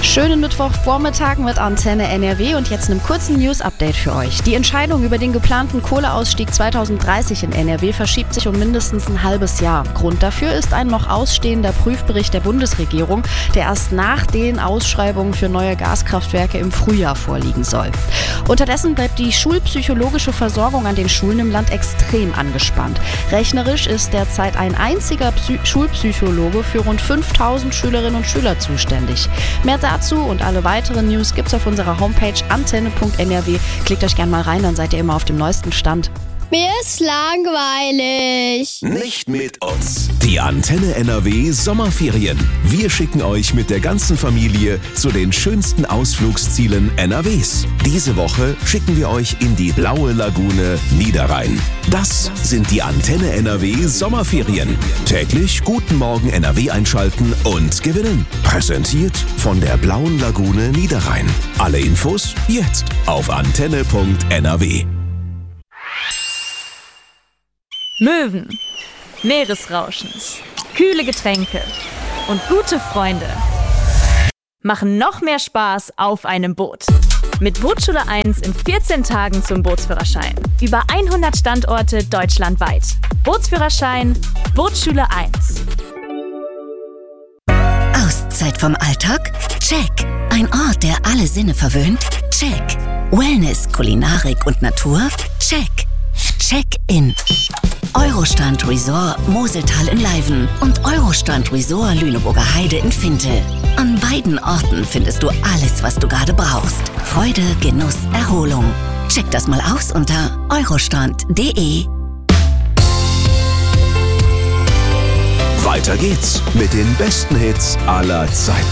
Schönen Mittwochvormittag mit Antenne NRW und jetzt einem kurzen News-Update für euch. Die Entscheidung über den geplanten Kohleausstieg 2030 in NRW verschiebt sich um mindestens ein halbes Jahr. Grund dafür ist ein noch ausstehender Prüfbericht der Bundesregierung, der erst nach den Ausschreibungen für neue Gaskraftwerke im Frühjahr vorliegen soll. Unterdessen bleibt die schulpsychologische Versorgung an den Schulen im Land extrem angespannt. Rechnerisch ist derzeit ein einziger Schulpsychologe für rund 5000 Schülerinnen und Schüler zuständig. Mehr dazu und alle weiteren News gibt's auf unserer Homepage antenne.nrw. Klickt euch gerne mal rein, dann seid ihr immer auf dem neuesten Stand. Mir ist langweilig. Nicht mit uns. Die Antenne NRW Sommerferien. Wir schicken euch mit der ganzen Familie zu den schönsten Ausflugszielen NRWs. Diese Woche schicken wir euch in die blaue Lagune Niederrhein. Das sind die Antenne NRW Sommerferien. Täglich Guten Morgen NRW einschalten und gewinnen. Präsentiert von der blauen Lagune Niederrhein. Alle Infos jetzt auf antenne.nrw. Möwen, Meeresrauschen, kühle Getränke und gute Freunde machen noch mehr Spaß auf einem Boot. Mit Bootsschule 1 in 14 Tagen zum Bootsführerschein. Über 100 Standorte deutschlandweit. Bootsführerschein, Bootsschule 1. Auszeit vom Alltag? Check. Ein Ort, der alle Sinne verwöhnt? Check. Wellness, Kulinarik und Natur? Check. Check-in. Eurostrand Resort Moseltal in Leiven und Eurostrand Resort Lüneburger Heide in Finte. An beiden Orten findest du alles, was du gerade brauchst. Freude, Genuss, Erholung. Check das mal aus unter eurostrand.de. Weiter geht's mit den besten Hits aller Zeiten.